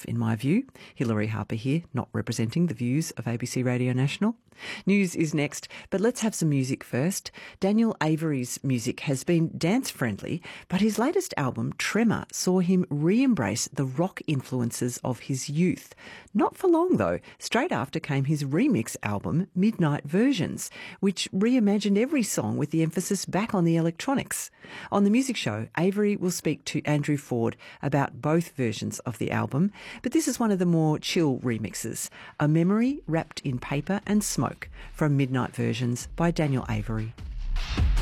in my view. Hilary Harper here, not representing the views of ABC Radio National. News is next, but let's have some music first. Daniel Avery's music has been dance-friendly, but his latest album, Tremor, saw him re-embrace the rock influences of his youth. Not for long, though. Straight after came his remix album, Midnight Versions, which reimagined every song with the emphasis back on the electronics. On the music show, Avery will speak to Andrew Ford about both versions of the album, but this is one of the more chill remixes, A Memory Wrapped in Paper and Smoke, from Midnight Versions by Daniel Avery.